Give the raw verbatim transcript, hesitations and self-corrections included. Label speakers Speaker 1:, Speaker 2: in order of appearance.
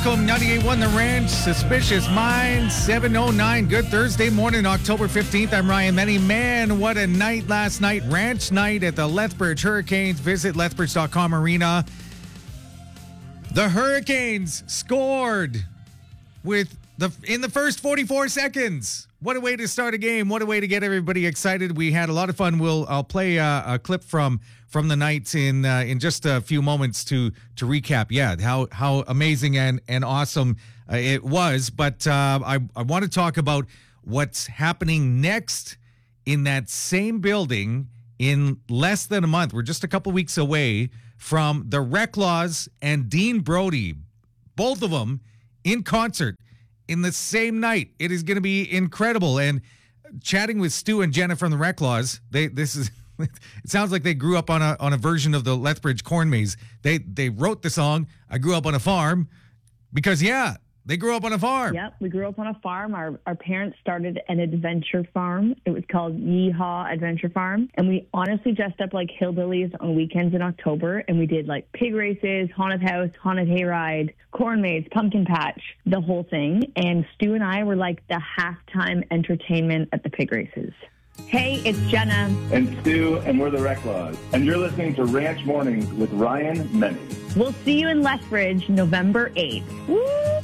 Speaker 1: welcome. ninety-eight point one The Ranch, Suspicious Minds, seven oh nine. Good Thursday morning, October fifteenth. I'm Ryan Menny. Man, what a night last night. Ranch night at the Lethbridge Hurricanes. Visit lethbridge dot com arena. The Hurricanes scored with the in the first forty-four seconds. What a way to start a game. What a way to get everybody excited. We had a lot of fun. We'll I'll play a, a clip from from the night in uh, in just a few moments to to recap. Yeah, how how amazing and and awesome uh, it was. But uh, I I want to talk about what's happening next in that same building in less than a month. We're just a couple weeks away from the Reclaws and Dean Brody, both of them in concert in the same night. It is going to be incredible. And chatting with Stu and Jenna from the Reclaws, they this is it sounds like they grew up on a on a version of the Lethbridge Corn Maze. They they wrote the song "I Grew Up on a Farm" because yeah, they grew up on a farm.
Speaker 2: Yep, we grew up on a farm. Our our parents started an adventure farm. It was called Yeehaw Adventure Farm. And we honestly dressed up like hillbillies on weekends in October. And we did like pig races, haunted house, haunted hayride, corn maze, pumpkin patch, the whole thing. And Stu and I were like the halftime entertainment at the pig races. Hey, it's Jenna.
Speaker 3: And Stu, and we're the Reclaws. And you're listening to Ranch Mornings with Ryan Menny.
Speaker 2: We'll see you in Lethbridge November eighth. Woo!